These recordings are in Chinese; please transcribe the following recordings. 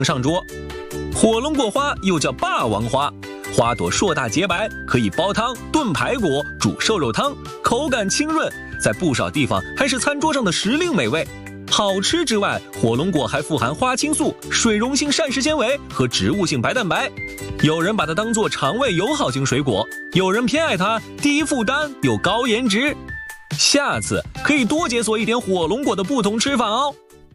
上桌。火龙果花又叫霸王花，花朵硕大洁白，可以煲汤、炖排骨、煮瘦肉汤，口感清润，在不少地方还是餐桌上的时令美味。好吃之外，火龙果还富含花青素、水溶性膳食纤维和植物性白蛋白。有人把它当作肠胃友好型水果，有人偏爱它低负担又高颜值。下次可以多解锁一点火龙果的不同吃法哦。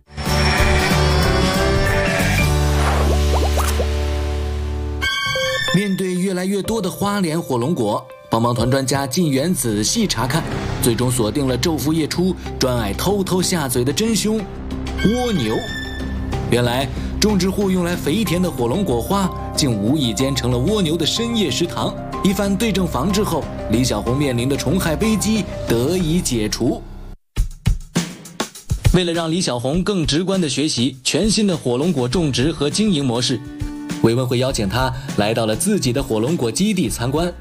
面对越来越多的花脸火龙果，帮帮团专家进园仔细查看，最终锁定了昼伏夜出、专爱偷偷下嘴的真凶——蜗牛。原来，种植户用来肥田的火龙果花，竟无意间成了蜗牛的深夜食堂。一番对症防治后，李小红面临的虫害危机得以解除。为了让李小红更直观地学习全新的火龙果种植和经营模式，维文会邀请他来到了自己的火龙果基地参观。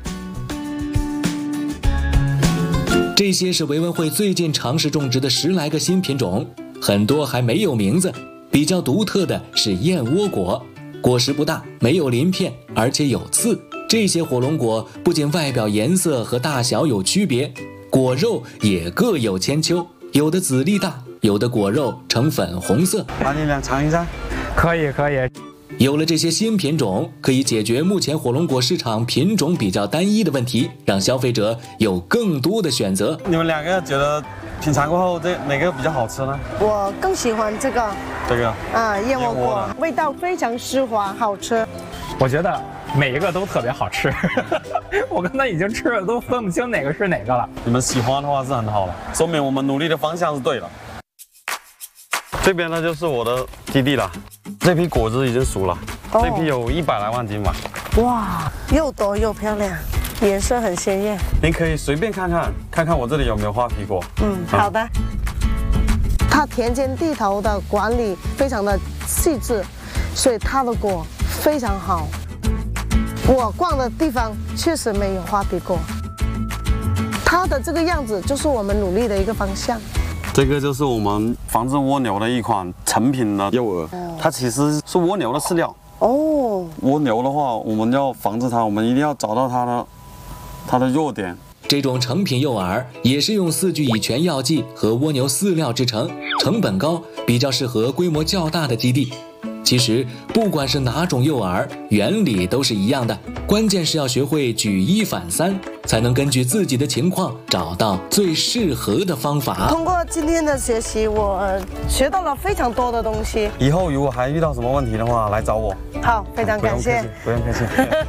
这些是维文会最近尝试种植的10来个新品种，很多还没有名字。比较独特的是燕窝果，果实不大，没有鳞片，而且有刺。这些火龙果不仅外表颜色和大小有区别，果肉也各有千秋，有的籽粒大，有的果肉呈粉红色。 把你俩尝一下。 可以。 有了这些新品种，可以解决目前火龙果市场品种比较单一的问题，让消费者有更多的选择。 你们两个觉得品尝过后，哪个比较好吃呢？ 我更喜欢这个。燕窝果，味道非常丝滑，好吃。 我觉得每一个都特别好吃，我刚才已经吃了，都分不清哪个是哪个了。 你们喜欢的话是很好了，说明我们努力的方向是对的。这边呢就是我的基地了，这批果子已经熟了，这批有100来万斤吧。 哇，又多又漂亮，颜色很鲜艳。 您可以随便看看我这里有没有花皮果。 好的。它田间地头的管理非常的细致，所以它的果非常好。我逛的地方确实没有花皮果，它的这个样子就是我们努力的一个方向。 这个就是我们防治蜗牛的一款成品的诱饵，它其实是蜗牛的饲料。蜗牛的话，我们要防治它，我们一定要找到它的弱点。 这种成品诱饵也是用4聚乙醛药剂和蜗牛饲料制成，成本高，比较适合规模较大的基地。其实不管是哪种诱饵，原理都是一样的，关键是要学会举一反三，才能根据自己的情况找到最适合的方法。 通过今天的学习，我学到了非常多的东西。 以后如果还遇到什么问题的话，来找我。 好，非常感谢。 不用客气。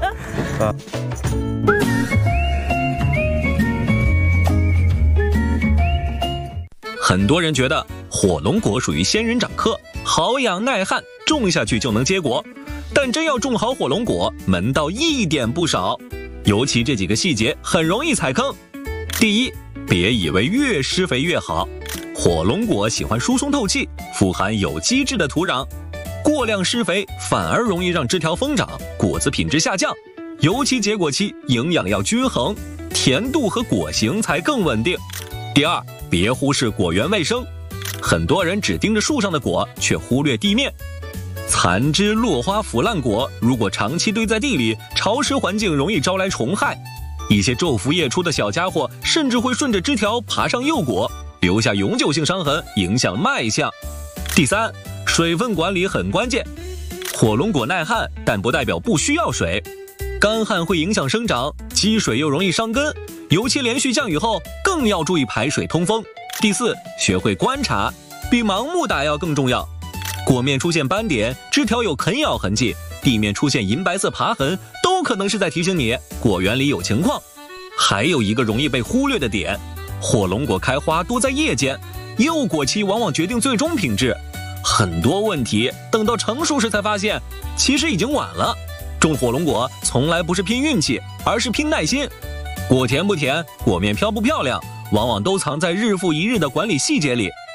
很多人觉得火龙果属于仙人掌科，好养耐旱，种下去就能结果。但真要种好火龙果，门道一点不少，尤其这几个细节很容易踩坑。第一，别以为越施肥越好，火龙果喜欢疏松透气，富含有机质的土壤，过量施肥反而容易让枝条疯长，果子品质下降。尤其结果期，营养要均衡，甜度和果形才更稳定。第二，别忽视果园卫生，很多人只盯着树上的果，却忽略地面。残枝落花腐烂果如果长期堆在地里，潮湿环境容易招来虫害，一些昼伏夜出的小家伙甚至会顺着枝条爬上幼果，留下永久性伤痕，影响卖相。第三，水分管理很关键，火龙果耐旱，但不代表不需要水，干旱会影响生长，积水又容易伤根，尤其连续降雨后更要注意排水通风。第四，学会观察，比盲目打药更重要。果面出现斑点，枝条有啃咬痕迹，地面出现银白色爬痕，都可能是在提醒你果园里有情况。还有一个容易被忽略的点，火龙果开花多在夜间，幼果期往往决定最终品质，很多问题等到成熟时才发现，其实已经晚了。种火龙果从来不是拼运气，而是拼耐心。果甜不甜，果面漂不漂亮，往往都藏在日复一日的管理细节里。